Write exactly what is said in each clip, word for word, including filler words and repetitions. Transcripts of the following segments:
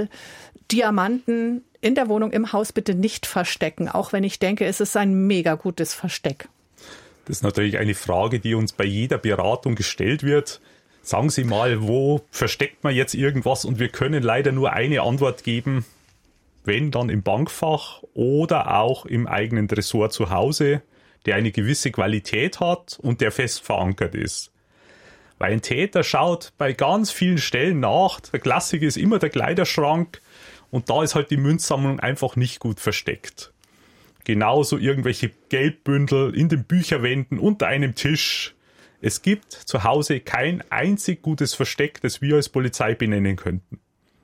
Beispiel Diamanten in der Wohnung, im Haus bitte nicht verstecken, auch wenn ich denke, es ist ein mega gutes Versteck. Das ist natürlich eine Frage, die uns bei jeder Beratung gestellt wird. Sagen Sie mal, wo versteckt man jetzt irgendwas? Und wir können leider nur eine Antwort geben, wenn dann im Bankfach oder auch im eigenen Tresor zu Hause, der eine gewisse Qualität hat und der fest verankert ist. Weil ein Täter schaut bei ganz vielen Stellen nach. Der Klassiker ist immer der Kleiderschrank und da ist halt die Münzsammlung einfach nicht gut versteckt. Genauso irgendwelche Geldbündel in den Bücherwänden unter einem Tisch. Es gibt zu Hause kein einzig gutes Versteck, das wir als Polizei benennen könnten.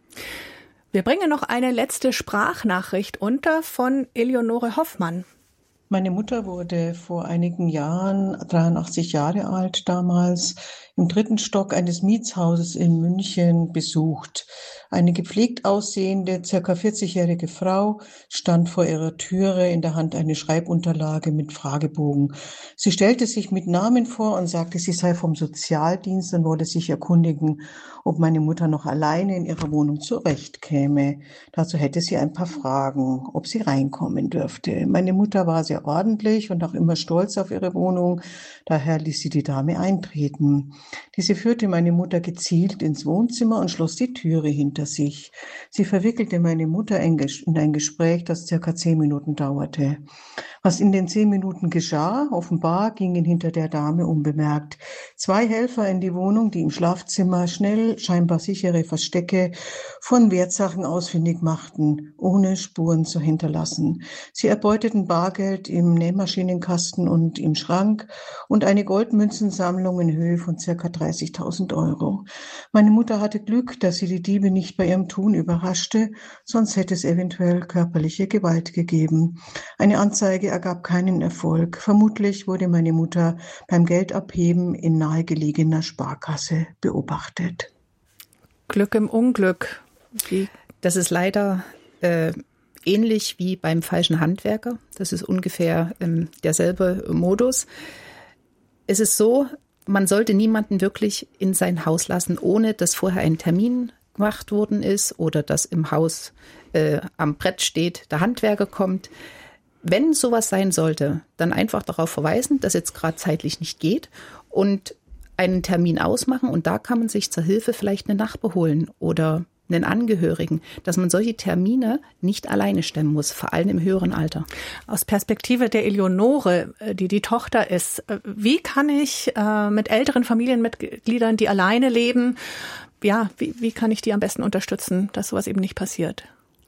Wir bringen noch eine letzte Sprachnachricht unter von Eleonore Hoffmann. Meine Mutter wurde vor einigen Jahren, dreiundachtzig Jahre alt damals, im dritten Stock eines Mietshauses in München besucht. Eine gepflegt aussehende, circa vierzigjährige Frau stand vor ihrer Türe, in der Hand eine Schreibunterlage mit Fragebogen. Sie stellte sich mit Namen vor und sagte, sie sei vom Sozialdienst und wolle sich erkundigen, ob meine Mutter noch alleine in ihrer Wohnung zurechtkäme. Dazu hätte sie ein paar Fragen, ob sie reinkommen dürfte. Meine Mutter war sehr ordentlich und auch immer stolz auf ihre Wohnung. Daher ließ sie die Dame eintreten. Diese führte meine Mutter gezielt ins Wohnzimmer und schloss die Türe hinter sich. Sie verwickelte meine Mutter in ein Gespräch, das circa zehn Minuten dauerte. Was in den zehn Minuten geschah, offenbar gingen hinter der Dame unbemerkt zwei Helfer in die Wohnung, die im Schlafzimmer schnell scheinbar sichere Verstecke von Wertsachen ausfindig machten, ohne Spuren zu hinterlassen. Sie erbeuteten Bargeld im Nähmaschinenkasten und im Schrank und eine Goldmünzensammlung in Höhe von circa dreißigtausend Euro. Meine Mutter hatte Glück, dass sie die Diebe nicht bei ihrem Tun überraschte, sonst hätte es eventuell körperliche Gewalt gegeben. Eine Anzeige ergab keinen Erfolg. Vermutlich wurde meine Mutter beim Geldabheben in nahegelegener Sparkasse beobachtet. Glück im Unglück. Wie? Das ist leider äh, ähnlich wie beim falschen Handwerker. Das ist ungefähr ähm, derselbe Modus. Es ist so, man sollte niemanden wirklich in sein Haus lassen, ohne dass vorher ein Termin gemacht worden ist oder dass im Haus äh, am Brett steht, der Handwerker kommt. Wenn sowas sein sollte, dann einfach darauf verweisen, dass jetzt gerade zeitlich nicht geht und einen Termin ausmachen. Und da kann man sich zur Hilfe vielleicht eine Nachbar holen oder einen Angehörigen, dass man solche Termine nicht alleine stemmen muss, vor allem im höheren Alter. Aus Perspektive der Eleonore, die die Tochter ist, wie kann ich äh, mit älteren Familienmitgliedern, die alleine leben, ja, wie, wie kann ich die am besten unterstützen, dass sowas eben nicht passiert?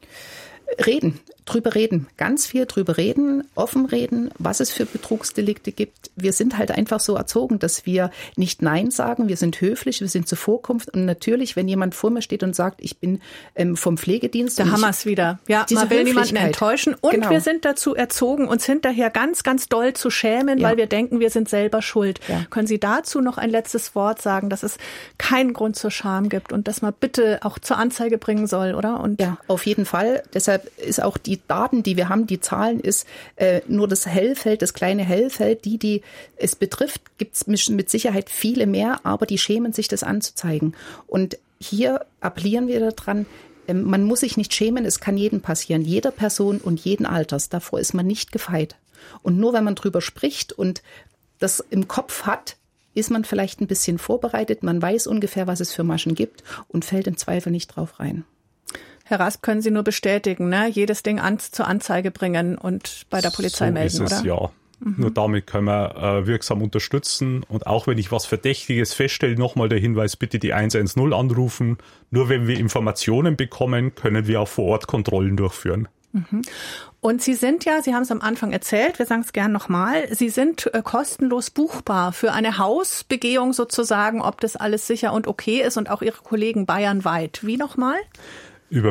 Reden, drüber reden, ganz viel drüber reden, offen reden, was es für Betrugsdelikte gibt. Wir sind halt einfach so erzogen, dass wir nicht Nein sagen, wir sind höflich, wir sind Zuvorkunft und natürlich, wenn jemand vor mir steht und sagt, ich bin ähm, vom Pflegedienst. Da haben wir es wieder. Ja, man will niemanden enttäuschen und genau. Wir sind dazu erzogen, uns hinterher ganz, ganz doll zu schämen, ja. Weil wir denken, wir sind selber schuld. Ja. Können Sie dazu noch ein letztes Wort sagen, dass es keinen Grund zur Scham gibt und dass man bitte auch zur Anzeige bringen soll, oder? Und ja, auf jeden Fall. Deshalb ist auch die Daten, die wir haben, die Zahlen ist äh, nur das Hellfeld, das kleine Hellfeld. Die, die es betrifft, gibt es mit Sicherheit viele mehr, aber die schämen sich, das anzuzeigen. Und hier appellieren wir daran, äh, man muss sich nicht schämen, es kann jedem passieren, jeder Person und jeden Alters. Davor ist man nicht gefeit. Und nur wenn man drüber spricht und das im Kopf hat, ist man vielleicht ein bisschen vorbereitet, man weiß ungefähr, was es für Maschen gibt und fällt im Zweifel nicht drauf rein. Herr Rasp, können Sie nur bestätigen, ne? Jedes Ding an, zur Anzeige bringen und bei der Polizei so melden, ist es, oder? Ja. Mhm. Nur damit können wir äh, wirksam unterstützen. Und auch wenn ich was Verdächtiges feststelle, nochmal der Hinweis, bitte die eins eins null anrufen. Nur wenn wir Informationen bekommen, können wir auch vor Ort Kontrollen durchführen. Mhm. Und Sie sind ja, Sie haben es am Anfang erzählt, wir sagen es gern nochmal, Sie sind äh, kostenlos buchbar für eine Hausbegehung sozusagen, ob das alles sicher und okay ist und auch Ihre Kollegen bayernweit. Wie nochmal? Über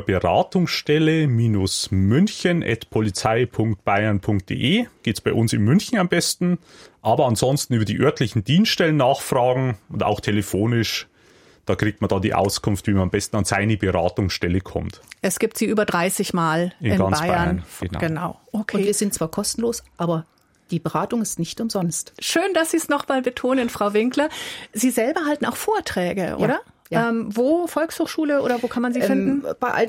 Beratungsstelle-münchen at polizei punkt bayern punkt de geht's bei uns in München am besten. Aber ansonsten über die örtlichen Dienststellen nachfragen und auch telefonisch. Da kriegt man dann die Auskunft, wie man am besten an seine Beratungsstelle kommt. Es gibt sie über dreißig Mal in, in ganz Bayern. Bayern. Genau. genau. Okay. Und wir sind zwar kostenlos, aber die Beratung ist nicht umsonst. Schön, dass Sie es noch mal betonen, Frau Winkler. Sie selber halten auch Vorträge, oder? Ja. Ja. Ähm, wo? Volkshochschule oder wo kann man sie ähm, finden? Bei allen